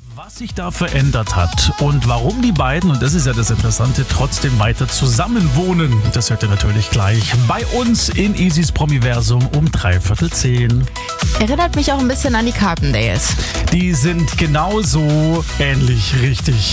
Was sich da verändert hat und warum die beiden, und das ist ja das Interessante, trotzdem weiter zusammenwohnen, das hört ihr natürlich gleich bei uns in Isis Promiversum um 9:45. Erinnert mich auch ein bisschen an die Carpendales. Die sind genauso ähnlich, richtig.